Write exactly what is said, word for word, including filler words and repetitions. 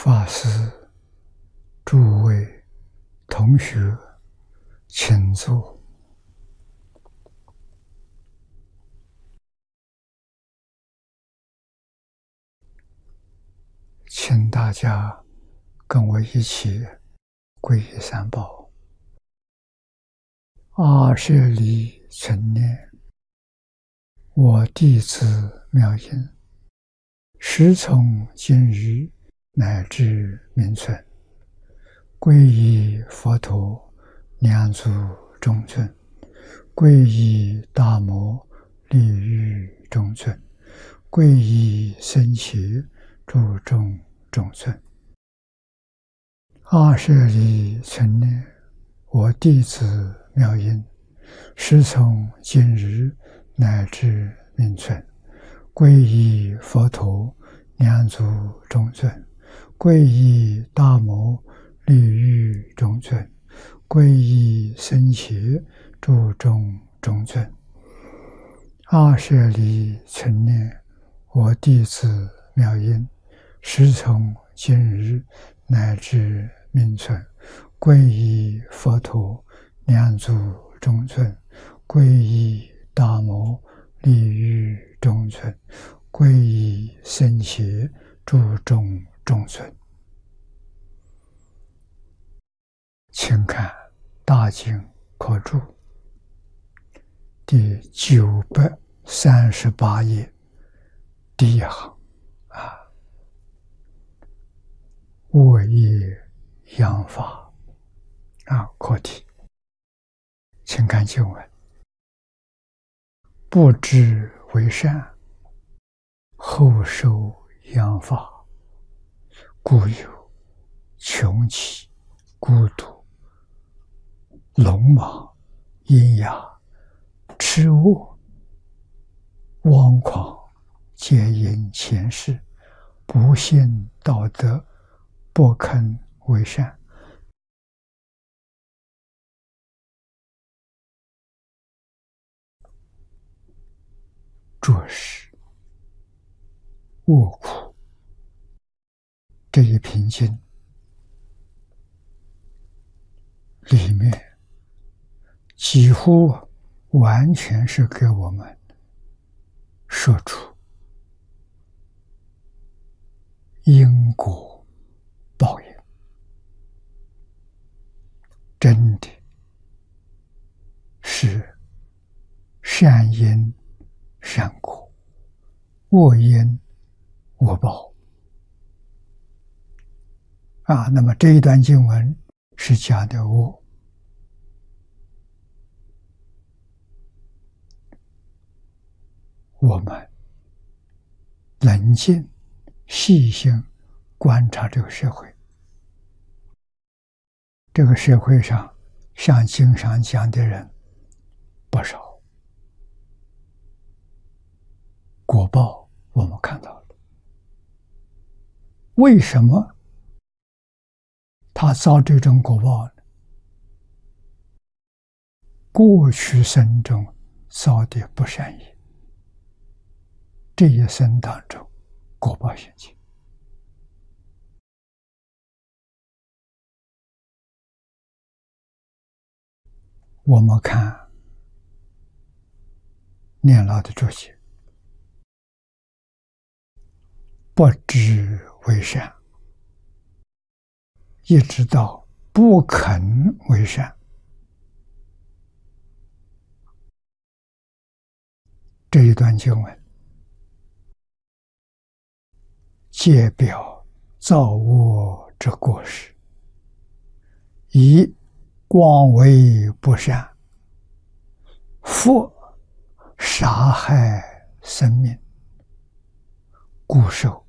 法师、诸位同学，请坐。请大家跟我一起皈依三宝。阿舍利存念，我弟子妙音，时从今日乃至明存，皈依佛陀、两足中尊，皈依大摩利欲中尊，皈依僧伽注众中尊。阿舍利存念，我弟子妙音，时从今日乃至明存，皈依佛陀、两足中尊，皈依大摩利欲中尊，皈依僧伽注众中尊。阿舍利存念，我弟子妙音，时从今日乃至明存，皈依佛陀、两足中尊，皈依大摩利欲中尊，皈依僧伽注众中尊。请看大经科注第九百三十八页第一行啊，我业扬法啊，课题。请看经文：不知为善，后受扬法，故有穷奇、孤独、聋盲、喑哑、痴卧、妄狂，皆因前世不信道德，不肯为善。着实卧苦这一品经里面，几乎完全是给我们说出因果报应，真的是善因善果，恶因恶报啊。那么这一段经文是讲的恶，我们冷静细心观察这个社会，这个社会上像经上讲的人不少，果报我们看到了。为什么他遭这种果报呢？过去生中造的不善业，这一生当中果报现前。我们看念老的注解：不知为善，一直到不肯为善，这一段经文皆表造恶之过失，以广为不善，复杀害生命，故受